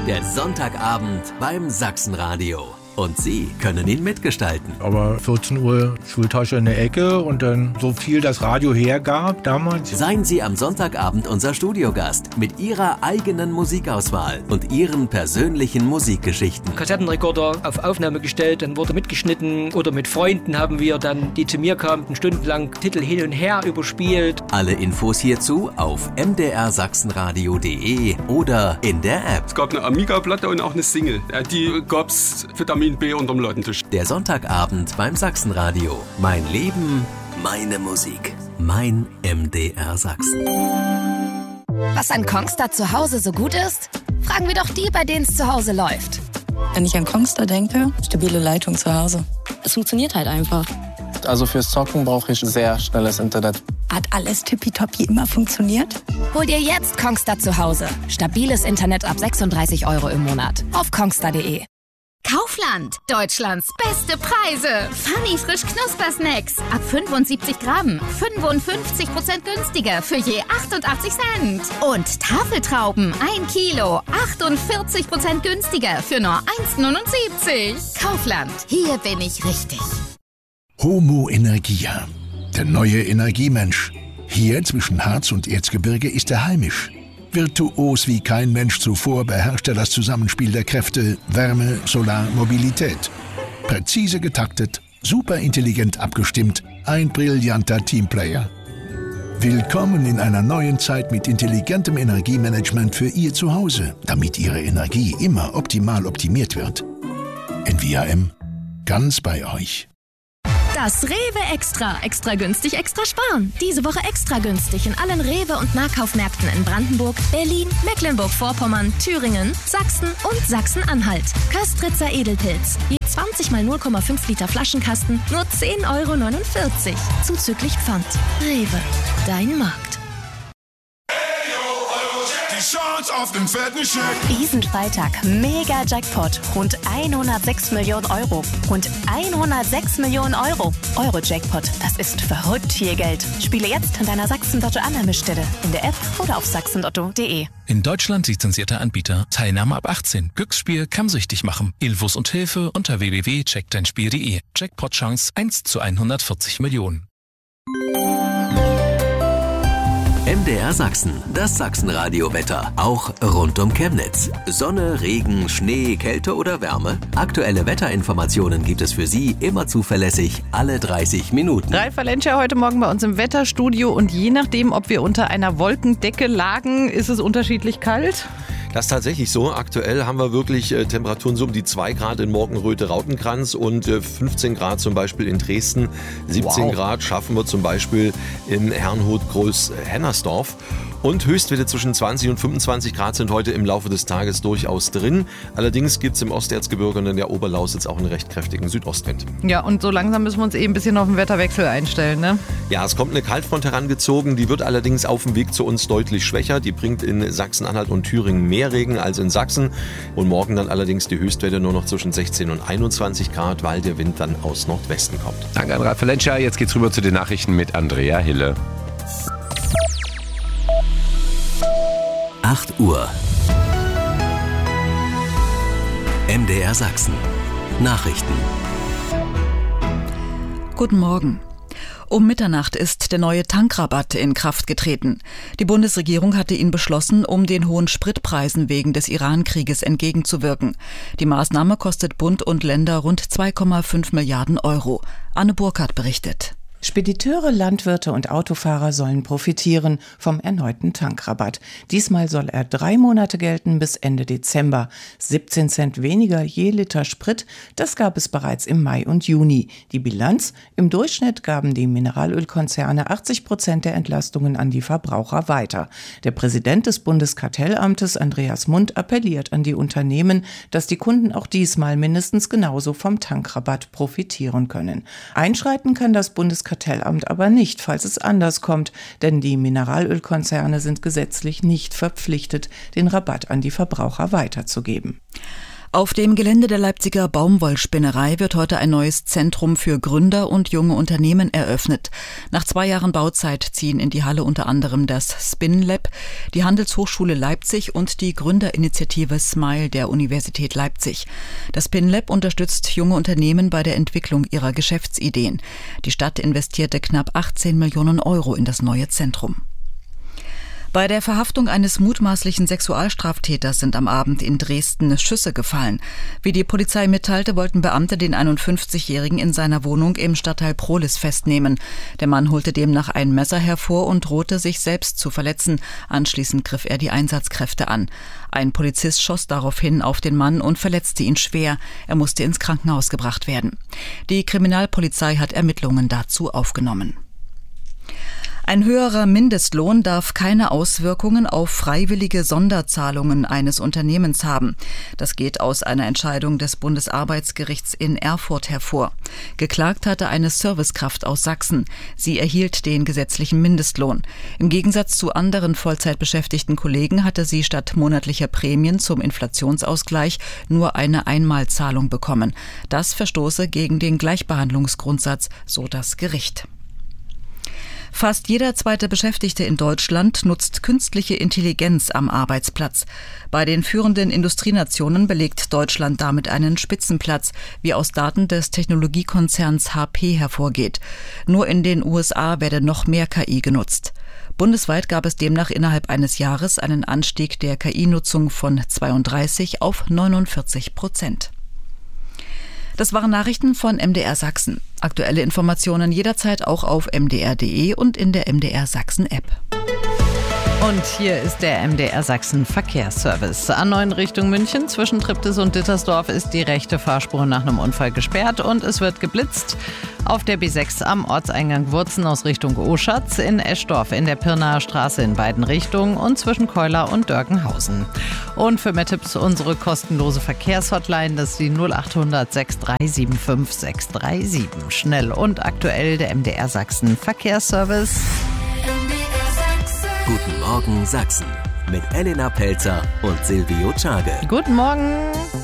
Der Sonntagabend beim Sachsenradio. Und Sie können ihn mitgestalten. Aber 14 Uhr Schultasche in der Ecke und dann so viel das Radio hergab damals. Seien Sie am Sonntagabend unser Studiogast mit Ihrer eigenen Musikauswahl und Ihren persönlichen Musikgeschichten. Kassettenrekorder auf Aufnahme gestellt, dann wurde mitgeschnitten oder mit Freunden haben wir dann, die zu mir kamen, stundenlang Titel hin und her überspielt. Alle Infos hierzu auf mdrsachsenradio.de oder in der App. Es gab eine Amiga-Platte und auch eine Single. Die gab's Vitamin B unterm Ladentisch. Der Sonntagabend beim Sachsenradio. Mein Leben, meine Musik. Mein MDR Sachsen. Was an Kongstar zu Hause so gut ist? Fragen wir doch die, bei denen es zu Hause läuft. Wenn ich an Kongstar denke, stabile Leitung zu Hause. Es funktioniert halt einfach. Also fürs Zocken brauche ich sehr schnelles Internet. Hat alles tippitoppi immer funktioniert? Hol dir jetzt Kongstar zu Hause. Stabiles Internet ab 36 € im Monat. Auf kongstar.de. Kaufland. Deutschlands beste Preise. Funny frisch Knuspersnacks. Ab 75 Gramm. 55% günstiger für je 88 Cent. Und Tafeltrauben. 1 Kilo. 48% günstiger für nur 1,79. Kaufland. Hier bin ich richtig. Homo Energia. Der neue Energiemensch. Hier zwischen Harz und Erzgebirge ist er heimisch. Virtuos wie kein Mensch zuvor beherrscht er das Zusammenspiel der Kräfte Wärme, Solar, Mobilität. Präzise getaktet, superintelligent abgestimmt, ein brillanter Teamplayer. Willkommen in einer neuen Zeit mit intelligentem Energiemanagement für Ihr Zuhause, damit Ihre Energie immer optimal optimiert wird. NVAM, ganz bei euch. Das Rewe Extra. Extra günstig, extra sparen. Diese Woche extra günstig in allen Rewe- und Nahkaufmärkten in Brandenburg, Berlin, Mecklenburg-Vorpommern, Thüringen, Sachsen und Sachsen-Anhalt. Köstritzer Edelpilz. Je 20 mal 0,5 Liter Flaschenkasten, nur 10,49 €. Zuzüglich Pfand. Rewe. Dein Markt. Diesen Freitag mega Jackpot, rund 106 Millionen €. Rund 106 Millionen €. Euro-Jackpot, das ist verrückt viel Geld. Spiele jetzt an deiner Sachsen-Lotto-Annahmestelle, in der App oder auf sachsenlotto.de. In Deutschland lizenzierter Anbieter. Teilnahme ab 18. Glücksspiel kann süchtig machen. Infos und Hilfe unter www.checkdeinspiel.de. Jackpot-Chance 1 zu 140 Millionen. MDR Sachsen, das Sachsenradio-Wetter, auch rund um Chemnitz. Sonne, Regen, Schnee, Kälte oder Wärme? Aktuelle Wetterinformationen gibt es für Sie immer zuverlässig, alle 30 Minuten. Ralf Valencia heute Morgen bei uns im Wetterstudio und je nachdem, ob wir unter einer Wolkendecke lagen, ist es unterschiedlich kalt? Das ist tatsächlich so. Aktuell haben wir wirklich Temperaturen so um die 2 Grad in Morgenröte-Rautenkranz und 15 Grad zum Beispiel in Dresden. 17 Grad schaffen wir zum Beispiel in Herrnhut-Groß-Hennersdorf. Und Höchstwerte zwischen 20 und 25 Grad sind heute im Laufe des Tages durchaus drin. Allerdings gibt es im Osterzgebirge und in der Oberlausitz auch einen recht kräftigen Südostwind. Ja, und so langsam müssen wir uns ein bisschen auf den Wetterwechsel einstellen, ne? Ja, es kommt eine Kaltfront herangezogen. Die wird allerdings auf dem Weg zu uns deutlich schwächer. Die bringt in Sachsen-Anhalt und Thüringen mehr Regen als in Sachsen. Und morgen dann allerdings die Höchstwerte nur noch zwischen 16 und 21 Grad, weil der Wind dann aus Nordwesten kommt. Danke an Ralf Valencia. Jetzt geht's rüber zu den Nachrichten mit Andrea Hille. 8 Uhr. MDR Sachsen. Nachrichten. Guten Morgen. Um Mitternacht ist der neue Tankrabatt in Kraft getreten. Die Bundesregierung hatte ihn beschlossen, um den hohen Spritpreisen wegen des Iran-Krieges entgegenzuwirken. Die Maßnahme kostet Bund und Länder rund 2,5 Milliarden €. Anne Burkhardt berichtet. Spediteure, Landwirte und Autofahrer sollen profitieren vom erneuten Tankrabatt. Diesmal soll er 3 Monate gelten bis Ende Dezember. 17 Cent weniger je Liter Sprit, das gab es bereits im Mai und Juni. Die Bilanz? Im Durchschnitt gaben die Mineralölkonzerne 80% der Entlastungen an die Verbraucher weiter. Der Präsident des Bundeskartellamtes, Andreas Mund, appelliert an die Unternehmen, dass die Kunden auch diesmal mindestens genauso vom Tankrabatt profitieren können. Einschreiten kann das Bundeskartellamt aber nicht, falls es anders kommt, denn die Mineralölkonzerne sind gesetzlich nicht verpflichtet, den Rabatt an die Verbraucher weiterzugeben. Auf dem Gelände der Leipziger Baumwollspinnerei wird heute ein neues Zentrum für Gründer und junge Unternehmen eröffnet. Nach 2 Jahren Bauzeit ziehen in die Halle unter anderem das Spin Lab, die Handelshochschule Leipzig und die Gründerinitiative Smile der Universität Leipzig. Das Spin Lab unterstützt junge Unternehmen bei der Entwicklung ihrer Geschäftsideen. Die Stadt investierte knapp 18 Millionen Euro in das neue Zentrum. Bei der Verhaftung eines mutmaßlichen Sexualstraftäters sind am Abend in Dresden Schüsse gefallen. Wie die Polizei mitteilte, wollten Beamte den 51-Jährigen in seiner Wohnung im Stadtteil Prohlis festnehmen. Der Mann holte demnach ein Messer hervor und drohte, sich selbst zu verletzen. Anschließend griff er die Einsatzkräfte an. Ein Polizist schoss daraufhin auf den Mann und verletzte ihn schwer. Er musste ins Krankenhaus gebracht werden. Die Kriminalpolizei hat Ermittlungen dazu aufgenommen. Ein höherer Mindestlohn darf keine Auswirkungen auf freiwillige Sonderzahlungen eines Unternehmens haben. Das geht aus einer Entscheidung des Bundesarbeitsgerichts in Erfurt hervor. Geklagt hatte eine Servicekraft aus Sachsen. Sie erhielt den gesetzlichen Mindestlohn. Im Gegensatz zu anderen Vollzeitbeschäftigten Kollegen hatte sie statt monatlicher Prämien zum Inflationsausgleich nur eine Einmalzahlung bekommen. Das verstoße gegen den Gleichbehandlungsgrundsatz, so das Gericht. Fast jeder zweite Beschäftigte in Deutschland nutzt künstliche Intelligenz am Arbeitsplatz. Bei den führenden Industrienationen belegt Deutschland damit einen Spitzenplatz, wie aus Daten des Technologiekonzerns HP hervorgeht. Nur in den USA werde noch mehr KI genutzt. Bundesweit gab es demnach innerhalb eines Jahres einen Anstieg der KI-Nutzung von 32 auf 49%. Das waren Nachrichten von MDR Sachsen. Aktuelle Informationen jederzeit auch auf mdr.de und in der MDR Sachsen App. Und hier ist der MDR Sachsen Verkehrsservice. A9 Richtung München zwischen Triptis und Dittersdorf ist die rechte Fahrspur nach einem Unfall gesperrt und es wird geblitzt. Auf der B6 am Ortseingang Wurzen aus Richtung Oschatz, in Eschdorf in der Pirnaer Straße in beiden Richtungen und zwischen Keular und Dörkenhausen. Und für mehr Tipps unsere kostenlose Verkehrshotline, das ist die 0800 6375 637. Schnell und aktuell der MDR Sachsen Verkehrsservice. Guten Morgen Sachsen mit Elena Pelzer und Silvio Czage. Guten Morgen.